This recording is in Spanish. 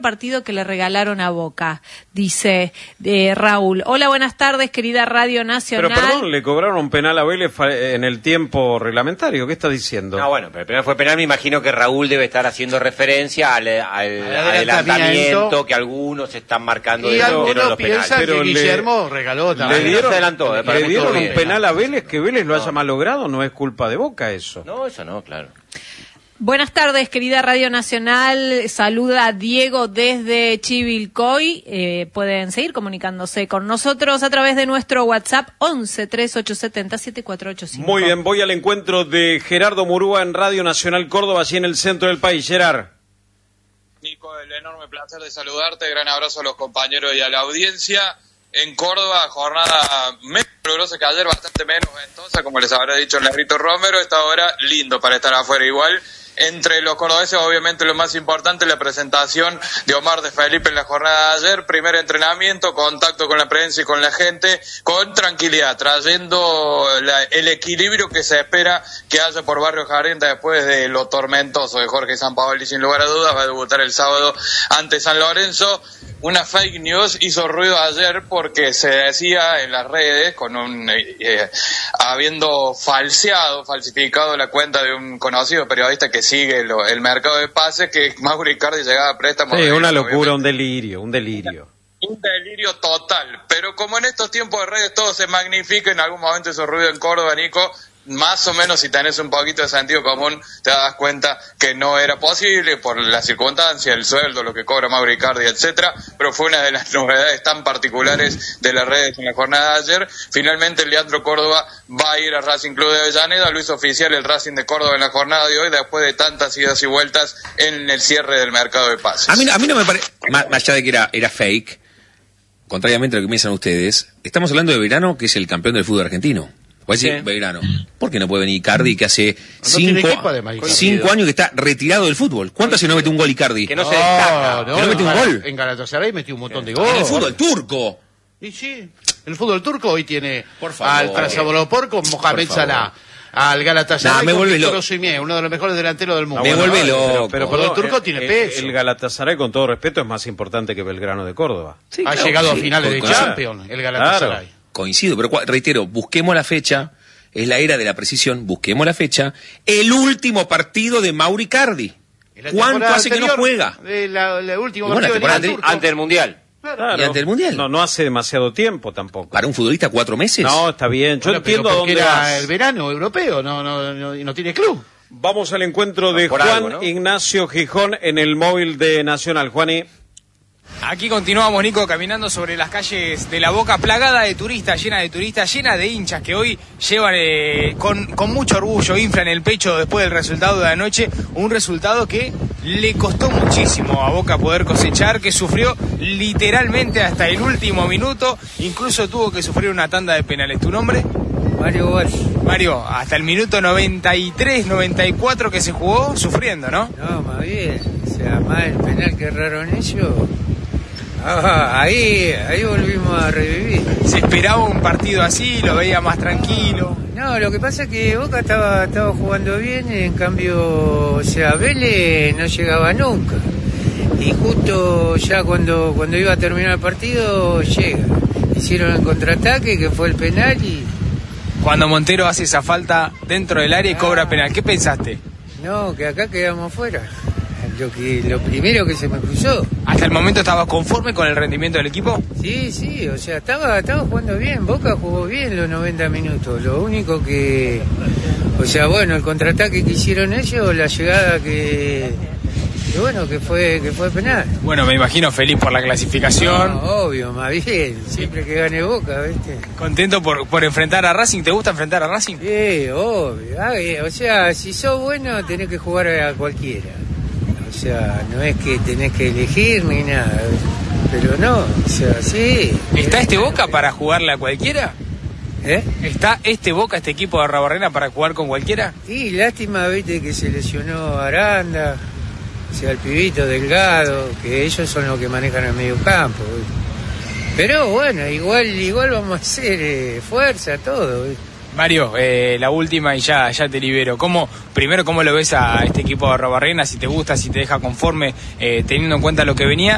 partido que le regalaron a Boca, dice Raúl. Hola, buenas tardes, querida Radio Nacional. Pero perdón, le cobraron un penal a Vélez en el tiempo reglamentario. ¿Qué está diciendo? No, bueno, pero el penal fue penal. Me imagino que Raúl debe estar haciendo referencia al adelantamiento que algunos están marcando. Y algunos piensan pero que Guillermo regaló también. Le dieron un penal a Vélez, que Vélez lo haya malogrado, no es culpa de Boca eso. No, eso no, claro. Buenas tardes, querida Radio Nacional. Saluda a Diego desde Chivilcoy. Pueden seguir comunicándose con nosotros a través de nuestro WhatsApp 11 3870 7485. Muy bien, voy al encuentro de Gerardo Murúa en Radio Nacional Córdoba, allí en el centro del país. Gerard. Nico, el enorme placer de saludarte. Gran abrazo a los compañeros y a la audiencia. En Córdoba, jornada menos calurosa que ayer, bastante menos ventosa, como les habrá dicho el Negrito Romero. Esta hora lindo para estar afuera igual. Entre los cordobeses, obviamente, lo más importante, la presentación de Omar de Felipe en la jornada de ayer. Primer entrenamiento, contacto con la prensa y con la gente, con tranquilidad, trayendo el equilibrio que se espera que haya por Barrio Jardín después de lo tormentoso de Jorge Sampaoli, sin lugar a dudas. Va a debutar el sábado ante San Lorenzo. Una fake news hizo ruido ayer porque se decía en las redes, habiendo falsificado la cuenta de un conocido periodista que sigue el mercado de pases, que Mauro Icardi llegaba a préstamo. Sí, una locura, un delirio. Un delirio total. Pero como en estos tiempos de redes todo se magnifica, en algún momento hizo ruido en Córdoba, Nico. Más o menos, si tenés un poquito de sentido común, te das cuenta que no era posible por las circunstancias, el sueldo, lo que cobra Mauro Icardi, etcétera, pero fue una de las novedades tan particulares de las redes en la jornada de ayer. Finalmente, Leandro Córdoba va a ir a Racing Club de Avellaneda, lo hizo oficial el Racing de Córdoba en la jornada de hoy, después de tantas idas y vueltas en el cierre del mercado de pases. A mí no me parece, más allá de que era fake, contrariamente a lo que piensan ustedes, estamos hablando de Verano, que es el campeón del fútbol argentino. Puede decir, Belgrano, ¿por qué no puede venir Icardi, que hace 5 años que está retirado del fútbol? ¿Cuánto hace no mete un gol Icardi? Que no se destaca. Que no mete un gol. En Galatasaray metió un montón de goles. En el fútbol turco. Y sí, el fútbol turco hoy tiene al Trabzonspor con Mohamed Salah. Al Galatasaray me vuelve loco. Uno de los mejores delanteros del mundo. Me vuelve loco. Pero el turco tiene peso. El Galatasaray, con todo respeto, es más importante que Belgrano de Córdoba. Sí, ha llegado a finales de Champions, el Galatasaray. Claro. Coincido, pero reitero, busquemos la fecha. Es la era de la precisión, busquemos la fecha. El último partido de Mauro Icardi. ¿Cuánto hace que no juega? El último partido antes del Mundial. Claro. ¿Y ante el Mundial? No hace demasiado tiempo tampoco. ¿Para un futbolista 4 meses? No, está bien. Yo entiendo a dónde era vas. el verano europeo, no tiene club. Vamos al encuentro de Juan Ignacio Gijón en el móvil de Nacional. Juani. Aquí continuamos, Nico, caminando sobre las calles de La Boca, plagada de turistas, llena de hinchas que hoy llevan con mucho orgullo, inflan el pecho después del resultado de anoche, un resultado que le costó muchísimo a Boca poder cosechar, que sufrió literalmente hasta el último minuto, incluso tuvo que sufrir una tanda de penales. ¿Tu nombre? Mario Walsh. Mario, hasta el minuto 93, 94 que se jugó, sufriendo, ¿no? No, más bien, o sea, más el penal que erraron ellos. Ahí volvimos a revivir. ¿Se esperaba un partido así? ¿Lo veía más tranquilo? No, lo que pasa es que Boca estaba jugando bien, en cambio, o sea, Vélez no llegaba nunca. Y justo ya cuando iba a terminar el partido, llega. Hicieron el contraataque, que fue el penal y... Cuando Montero hace esa falta dentro del área y cobra penal, ¿qué pensaste? No, que acá quedamos fuera. Lo primero que se me cruzó. ¿Hasta el momento estabas conforme con el rendimiento del equipo? Sí, o sea, estaba jugando bien. Boca jugó bien los 90 minutos. Lo único que... O sea, bueno, el contraataque que hicieron ellos, la llegada que fue penal. Bueno, me imagino feliz por la clasificación. No, obvio, más bien. Siempre que gane Boca, ¿viste? ¿Contento por enfrentar a Racing? ¿Te gusta enfrentar a Racing? Sí, obvio. O sea, si sos bueno, tenés que jugar a cualquiera. O sea, no es que tenés que elegir ni nada, pero no, o sea, sí. ¿Está este Boca para jugarle a cualquiera? ¿Está este Boca, este equipo de Arrabarrena para jugar con cualquiera? Sí, lástima, viste, que se lesionó Aranda, o sea, el pibito Delgado, que ellos son los que manejan el medio campo, ¿viste? Pero bueno, igual vamos a hacer fuerza, todo, ¿viste? Mario, la última y ya te libero. Primero, ¿cómo lo ves a este equipo de Arrabarrena? Si te gusta, si te deja conforme, teniendo en cuenta lo que venía.